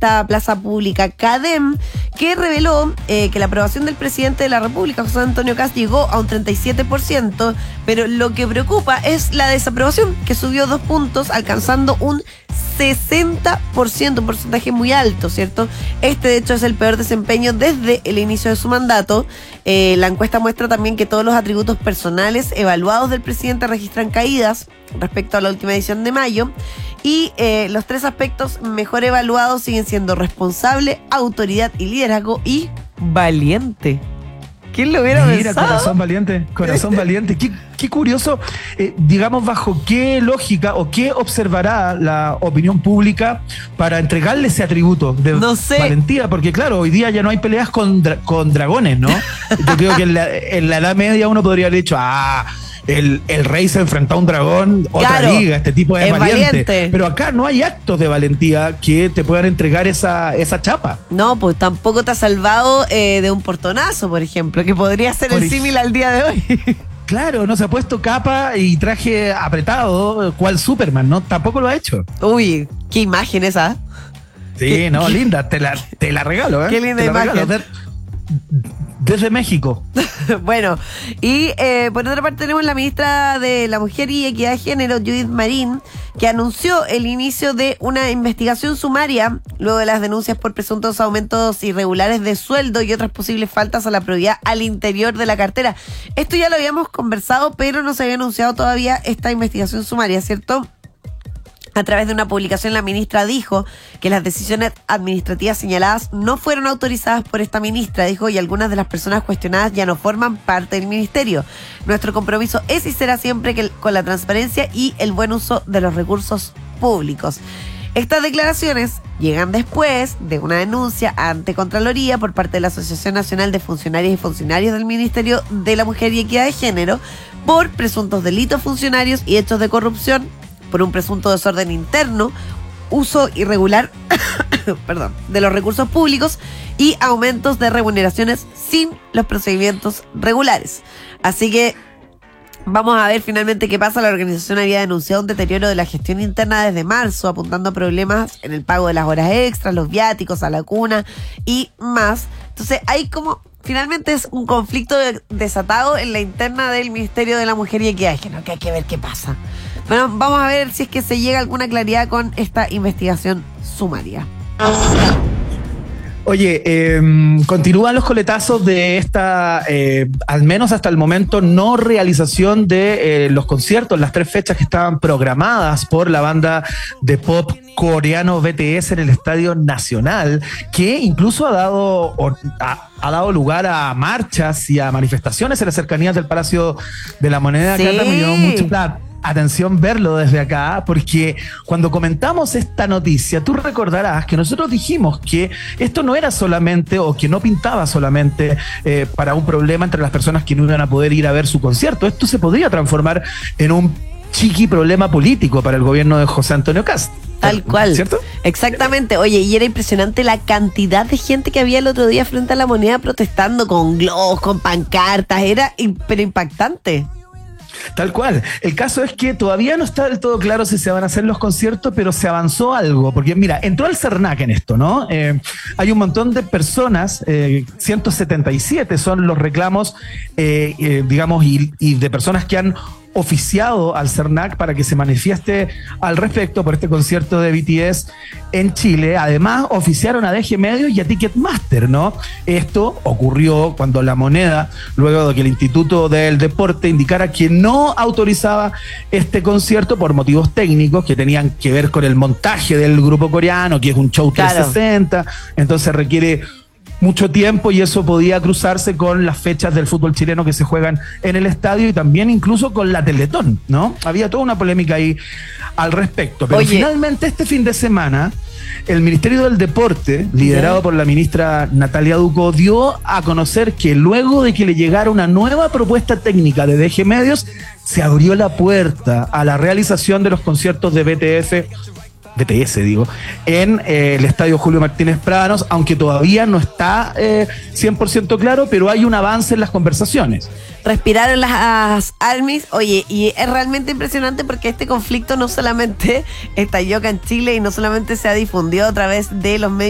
esta plaza pública CADEM, que reveló que la aprobación del presidente de la República, José Antonio Kast, llegó a un 37%, pero lo que preocupa es la desaprobación, que subió 2 puntos, alcanzando un 60%, un porcentaje muy alto, ¿cierto? Este, de hecho, es el peor desempeño desde el inicio de su mandato. La encuesta muestra también que todos los atributos personales evaluados del presidente registran caídas respecto a la última edición de mayo, y los 3 aspectos mejor evaluados siguen siendo responsable, autoridad y liderazgo, y valiente. ¿Quién lo hubiera Mira, pensado? corazón valiente. Qué curioso, digamos, bajo qué lógica o qué observará la opinión pública para entregarle ese atributo de valentía, porque claro, hoy día ya no hay peleas con dragones, ¿no? Yo creo que en la Edad Media uno podría haber dicho, el rey se enfrentó a un dragón, otra liga, este tipo es valiente. Pero acá no hay actos de valentía que te puedan entregar esa chapa. No, pues tampoco te ha salvado de un portonazo, por ejemplo, que podría ser el símil al día de hoy. Claro, no se ha puesto capa y traje apretado, cual Superman, ¿no? Tampoco lo ha hecho. Uy, qué imagen esa. Sí, no, linda, te la regalo, ¿eh? Qué linda imagen. Desde México. Bueno, y por otra parte tenemos la ministra de la Mujer y Equidad de Género, Judith Marín, que anunció el inicio de una investigación sumaria luego de las denuncias por presuntos aumentos irregulares de sueldo y otras posibles faltas a la probidad al interior de la cartera. Esto ya lo habíamos conversado, pero no se había anunciado todavía esta investigación sumaria, ¿cierto? A través de una publicación, la ministra dijo que las decisiones administrativas señaladas no fueron autorizadas por esta ministra, dijo, y algunas de las personas cuestionadas ya no forman parte del ministerio. Nuestro compromiso es y será siempre con la transparencia y el buen uso de los recursos públicos. Estas declaraciones llegan después de una denuncia ante Contraloría por parte de la Asociación Nacional de Funcionarias y Funcionarios del Ministerio de la Mujer y Equidad de Género por presuntos delitos funcionarios y hechos de corrupción, por un presunto desorden interno, uso irregular de los recursos públicos y aumentos de remuneraciones sin los procedimientos regulares. Así que vamos a ver finalmente qué pasa. La organización había denunciado un deterioro de la gestión interna desde marzo, apuntando a problemas en el pago de las horas extras, los viáticos a la cuna y más. Entonces hay como... Finalmente es un conflicto desatado en la interna del Ministerio de la Mujer y Equidad de Género, que hay que ver qué pasa. Bueno, vamos a ver si es que se llega a alguna claridad con esta investigación sumaria. Oye, continúan los coletazos de esta, al menos hasta el momento, no realización de los conciertos, las 3 fechas que estaban programadas por la banda de pop coreano BTS en el Estadio Nacional, que incluso ha dado lugar a marchas y a manifestaciones en las cercanías del Palacio de la Moneda. Sí. Acá me llamó mucho la atención verlo desde acá, porque cuando comentamos esta noticia, tú recordarás que nosotros dijimos que esto no era solamente, o que no pintaba solamente para un problema entre las personas que no iban a poder ir a ver su concierto. Esto se podría transformar en un chiqui problema político para el gobierno de José Antonio Kast. Tal cual. ¿Cierto? Exactamente. Oye, y era impresionante la cantidad de gente que había el otro día frente a la Moneda protestando con globos, con pancartas. Era pero impactante. Tal cual. El caso es que todavía no está del todo claro si se van a hacer los conciertos, pero se avanzó algo, porque mira, entró el CERNAC en esto, ¿no? Hay un montón de personas, 177 son los reclamos, digamos, y de personas que han oficiado al CERNAC para que se manifieste al respecto por este concierto de BTS en Chile. Además, oficiaron a DG Medios y a Ticketmaster, ¿no? Esto ocurrió cuando La Moneda, luego de que el Instituto del Deporte indicara que no autorizaba este concierto por motivos técnicos que tenían que ver con el montaje del grupo coreano, que es un show 360, entonces requiere mucho tiempo y eso podía cruzarse con las fechas del fútbol chileno que se juegan en el estadio y también incluso con la Teletón, ¿no? Había toda una polémica ahí al respecto. Pero finalmente este fin de semana el Ministerio del Deporte, liderado por la ministra Natalia Ducó, dio a conocer que luego de que le llegara una nueva propuesta técnica de DG Medios, se abrió la puerta a la realización de los conciertos de BTS, en el Estadio Julio Martínez Prados, aunque todavía no está 100% claro, pero hay un avance en las conversaciones. Respiraron las ARMYs, oye, y es realmente impresionante porque este conflicto no solamente estalló acá en Chile y no solamente se ha difundido a través de los medios